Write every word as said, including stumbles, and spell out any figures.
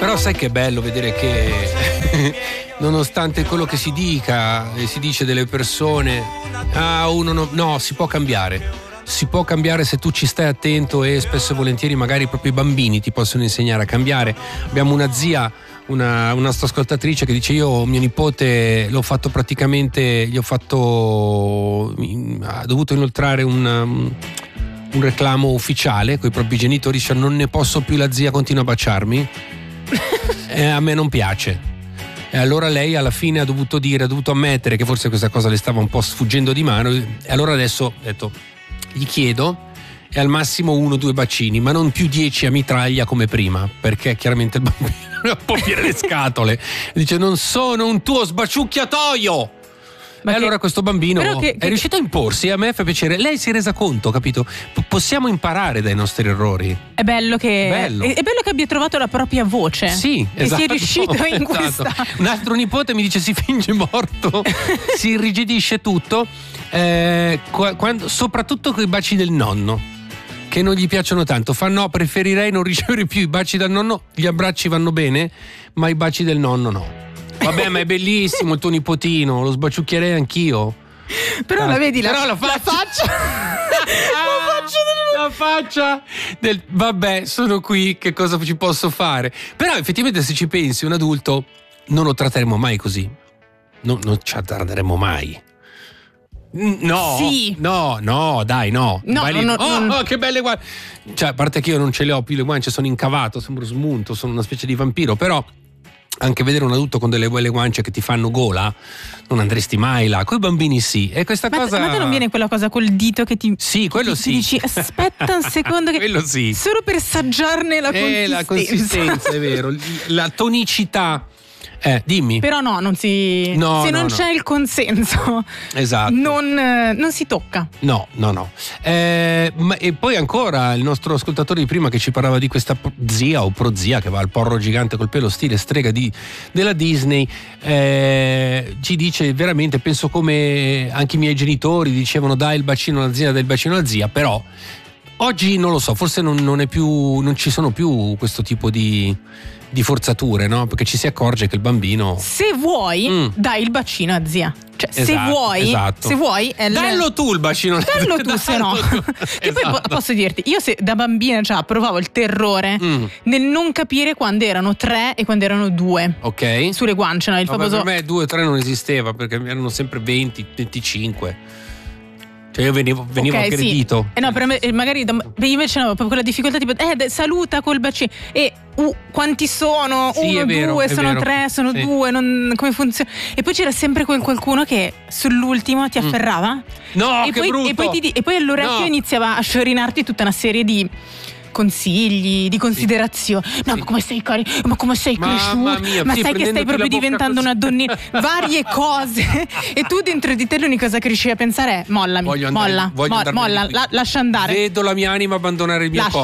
Però sai che è bello vedere che nonostante quello che si dica e si dice delle persone, ah uno no, no, si può cambiare. Si può cambiare se tu ci stai attento, e spesso e volentieri magari proprio i bambini ti possono insegnare a cambiare. Abbiamo una zia, una, una nostra ascoltatrice che dice: io mio nipote l'ho fatto praticamente, gli ho fatto, ha dovuto inoltrare un, un reclamo ufficiale con i propri genitori, dice: non ne posso più, la zia continua a baciarmi e a me non piace. E allora lei alla fine ha dovuto dire, ha dovuto ammettere che forse questa cosa le stava un po' sfuggendo di mano, e allora adesso ha detto: gli chiedo, e al massimo uno o due bacini, ma non più dieci a mitraglia come prima, perché chiaramente il bambino è un po' pieno le scatole. Dice: non sono un tuo sbaciucchiatoio. Ma e che, allora questo bambino che, è che, riuscito a imporsi, e a me fa piacere. Lei si è resa conto, capito? P- possiamo imparare dai nostri errori. È bello che bello. È, è bello che abbia trovato la propria voce. Sì, e esatto. sia riuscito in esatto. questa. Un altro nipote mi dice: si finge morto, si irrigidisce tutto, eh, quando, soprattutto con i baci del nonno, che non gli piacciono tanto. Fa: no, preferirei non ricevere più i baci dal nonno. Gli abbracci vanno bene, ma i baci del nonno no. Vabbè, ma è bellissimo il tuo nipotino, lo sbaciucchierei anch'io. Però ah, la vedi la, però la faccia, la faccia. la faccia del... la faccia del vabbè, sono qui, che cosa ci posso fare? Però effettivamente, se ci pensi, un adulto non lo tratteremo mai così. No, non ci attarderemo mai. No, sì. no, no, dai, no. No, Vai lì. no, oh, non... oh, che belle guance. Cioè, a parte che io non ce le ho più le guance, sono incavato, sembro smunto, sono una specie di vampiro, però anche vedere un adulto con delle belle guance che ti fanno gola, non andresti mai là. Coi bambini sì. E questa ma, cosa. Ma te non viene quella cosa col dito che ti. Sì, quello ti, sì. Ti dici: aspetta un secondo, che. Quello sì. Solo per assaggiarne la eh, consistenza. La consistenza, è vero. La tonicità. Eh, dimmi. Però no, non si. No, se no, non no. c'è il consenso. Esatto. Non, non si tocca. No, no, no. Eh, ma, e poi ancora il nostro ascoltatore di prima che ci parlava di questa zia o prozia che va al porro gigante col pelo stile strega di, della Disney, eh, ci dice veramente, penso come anche i miei genitori dicevano: dai il bacino alla zia, dai il bacino alla zia. Però oggi non lo so, forse non, non è più, non ci sono più questo tipo di di forzature, no? Perché ci si accorge che il bambino, se vuoi, mm. dai il bacino a zia. Cioè, esatto, se vuoi, esatto. se vuoi, è dallo l... tu il bacino. Dallo tu, se no. Tu. Che esatto. poi po- posso dirti, io se da bambina già provavo il terrore mm. nel non capire quando erano tre e quando erano due. Ok. Sulle guance, no? Il Vabbè, famoso. Per me due o tre non esisteva, perché erano sempre venti, venticinque. Cioè io venivo, venivo okay, aggredito. Sì. Eh no, per me magari io invece no, proprio quella difficoltà tipo eh saluta col bacino. E uh, quanti sono? Sì, Uno, vero, due, sono vero. tre, sono sì. due, non, come funziona? E poi c'era sempre quel qualcuno che sull'ultimo ti afferrava. Mm. No, e che poi, brutto. E poi, ti, e poi all'orecchio no. iniziava a sciorinarti tutta una serie di consigli, di considerazioni. Sì. No, sì. ma come sei cari? Ma come sei cresciuto? Mia, ma sì, sai che stai proprio diventando così. una donnina? Varie cose. E tu dentro di te l'unica cosa che riesci a pensare è mollami, voglio andare, molla, voglio mo- molla, la- lascia andare. Vedo la mia anima abbandonare il mio lascia. corpo.